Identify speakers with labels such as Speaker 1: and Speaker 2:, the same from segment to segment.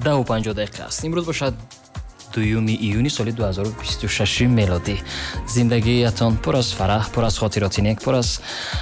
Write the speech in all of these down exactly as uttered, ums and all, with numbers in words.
Speaker 1: даҳу панҷоҳ дақиқа аст. Имрӯз бошад дуюми июни соли ду ҳазору бисту шаш мелодӣ. Зиндагиятон пур аз фараҳ, пур аз хотироти нек, пур аз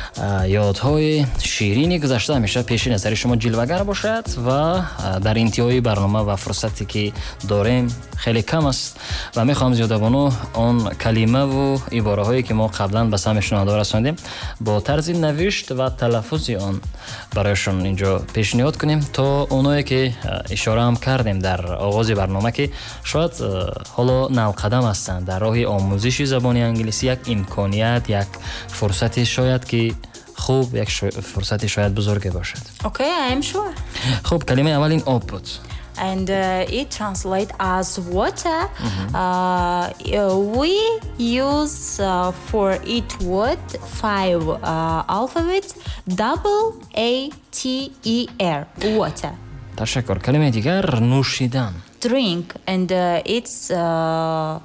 Speaker 1: ёдҳои ширини гузашта ҳамеша пеши назари шумо ҷилвагар бошад ва дар интиҳои барнома ва фурсате ки дорем хеле кам аст ва мехоҳам зиёдабоно он калимаву ибораҳое ки мо қаблан ба самъи шунавандаҳо расондем бо тарзи навишт ва талаффузи он барояшон инҷо пешниҳод кунем то оное ки ишораам кардем дар оғози барнома ки шояд ҳоло навқадам ҳастанд дар роҳи омӯзиши забони англисӣ. Як имконият, як фурсати шояд ки хуб, як фурсати шояд бузурге бошад.
Speaker 2: Okay, I am sure.
Speaker 1: Хуб, калимаи аввал ин об буд.
Speaker 2: And uh, it translates as water. Mm-hmm. Uh, we use uh, for it word five uh, alphabets. Double A T E R. Water.
Speaker 1: Ташаккур. Калимаи дигар нӯшидан.
Speaker 2: Drink, and uh, it's uh,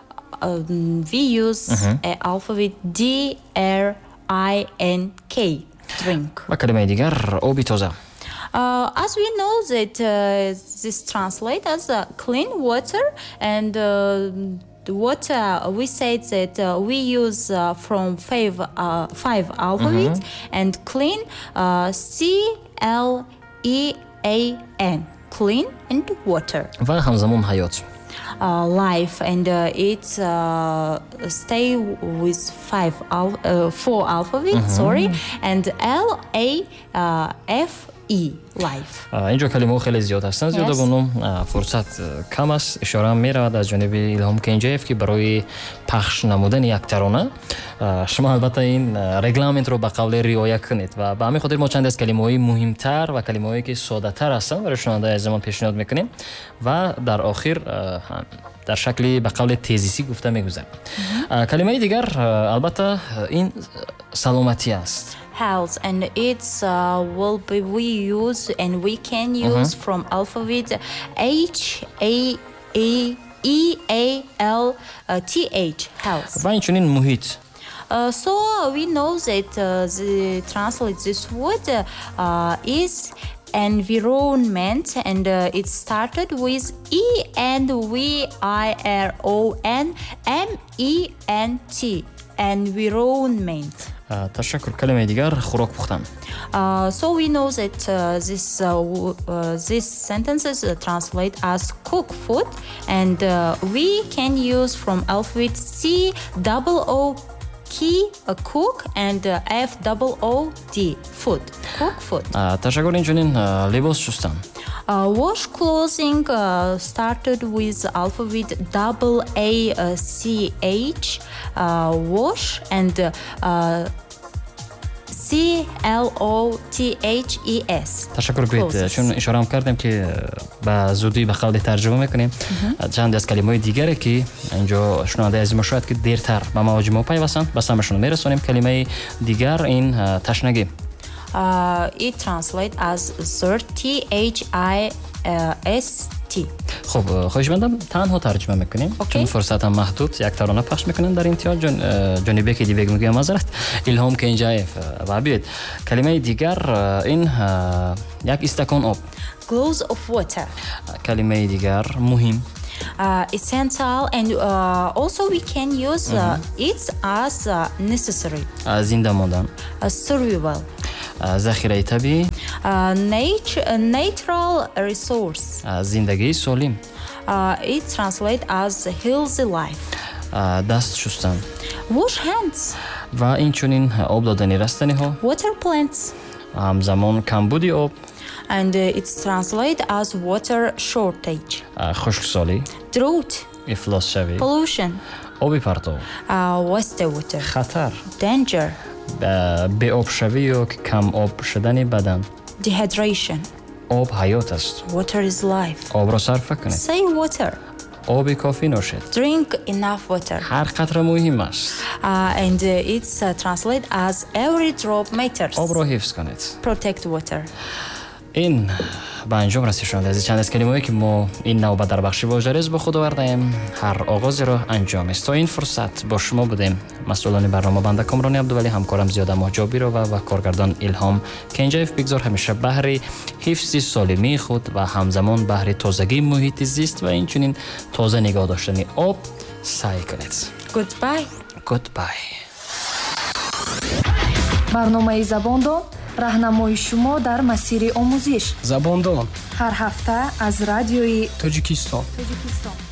Speaker 2: um, we use mm-hmm. a alphabet D R I N K. Drink.
Speaker 1: Ва калимаи дигар оби тоза.
Speaker 2: Uh, as we know that uh, this translates as uh, clean water, and uh, the water we said that uh, we use uh, from five uh, five alphabets, mm-hmm. and clean uh, C L E A N. Clean and water.
Speaker 1: ва ҳамзамон ҳаёт.
Speaker 2: Uh, life, and uh, it's uh, stay with five al- uh, four alphabets. Mm-hmm. Sorry, and L A uh, F E. Life.
Speaker 1: اینجا کلمه خیلی زیاد هستند. زیاد بونم فرصت کم است. اشاره می‌رود از جانب ایلهام کنجیف که برای پخش نمودن یک ترانه شما البته این رگلامنت رو به قول رعایت کنید و به همین خاطر ما چند از کلمه‌های مهمتر و کلمه‌هایی که ساده‌تر هستند برای شنونده عزیزمان پیشنهاد می‌کنیم و در آخر در شکلی به قول تیزیسی گفته می‌گذاریم. کلمه دیگر البته این سلامتی است.
Speaker 2: Health, and it's uh, will be we use and we can use mm-hmm. from alphabet H A A E A L uh, T H. Health.
Speaker 1: و اینچنین محیط.
Speaker 2: Uh, so we know that uh, the translate this word uh, is environment, and uh, it started with E N V I R O N M E N T. Environment.
Speaker 1: تشکر. کلمه دیگر خوراک پختن.
Speaker 2: Uh, so we know that uh, this uh, w- uh, these sentences uh, translate as cook food, and uh, we can use from alphabet C double O key uh, cook, and uh, F double O D food. Cook food.
Speaker 1: تشکر. اینجوری لباس شستن.
Speaker 2: Uh, wash clothing uh, started with alphabet double A uh, C H uh, wash, and uh, C L O T H E S.
Speaker 1: تشکر گوید. چون اشاره هم کردم که با زودی به قول ترجمه میکنیم چند از کلمه‌های دیگری که اینجا شنونده از ما شاید که دیرتر به مواجه ما پیوستند به سمشون میرسونیم. کلمه دیگر این تشنگی.
Speaker 2: Uh, it translates as T H I S T.
Speaker 1: خب خواهش می‌کنم تنها ترجمه میکنیم okay. چون فرصت هم محدود. یک ترانه پخش میکنن در انتها. جان جانبی که دیگه میگم معذرت. ایلهام کنجایف. و بیاید کلمه دیگر این یک استکان آب.
Speaker 2: Glass of water.
Speaker 1: کلمه دیگر مهم.
Speaker 2: Uh, essential, and uh, also we can use uh, it as uh, necessary.
Speaker 1: زنده ماندن.
Speaker 2: Uh, survival.
Speaker 1: ذخیره طبیعی.
Speaker 2: Uh, nature, uh, natural resource.
Speaker 1: زندگی سالم.
Speaker 2: Uh, it translates as healthy life.
Speaker 1: دست شستن.
Speaker 2: Wash hands.
Speaker 1: و این چونین آب دادنی رستنی ها.
Speaker 2: Water plants.
Speaker 1: همزمان کمبودی آب.
Speaker 2: And uh, it's translated as water shortage.
Speaker 1: خشکسالی.
Speaker 2: Drought.
Speaker 1: افلاس شوی.
Speaker 2: Pollution.
Speaker 1: آبی پرتو.
Speaker 2: Uh, waste water.
Speaker 1: خطر.
Speaker 2: Danger.
Speaker 1: به آب شوی یا کم آب شدن بدن.
Speaker 2: Dehydration.
Speaker 1: آب حیات است.
Speaker 2: Water is life.
Speaker 1: آب را صرف کنید.
Speaker 2: Say water.
Speaker 1: آب کافی نوشید.
Speaker 2: Drink enough water.
Speaker 1: هر قطره مهم است.
Speaker 2: Uh, and uh, it's uh, translated as every drop matters.
Speaker 1: آب را حفظ کنید.
Speaker 2: Protect water.
Speaker 1: ин ба анҷом расид шуд. аз чанд аз калимое ки мо ин навбат дар бахши вожарез бо худ овардаем, ҳар оғозеро анҷомест. то ин фурсат бо шумо будем масъулони барнома банда Комрони Абдувалӣ, ҳамкорам Зиёда Моҳҷобирова ва коргардон Илҳом Кенҷаев. бигзор ҳамеша баҳри ҳифзи солимии худ ва ҳамзамон баҳри тозагии муҳити зист ва инчунин тоза нигоҳ доштани об саъй кунед.
Speaker 2: Goodbye.
Speaker 1: Goodbye.
Speaker 3: барномаи Забондон раҳнамои шумо дар масири омӯзиш.
Speaker 4: Забондон
Speaker 3: ҳар ҳафта аз радиои
Speaker 4: Тоҷикистон.
Speaker 3: Тоҷикистон.